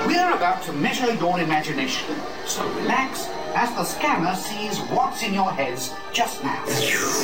We're about to measure your imagination, so relax as the scanner sees what's in your heads just now.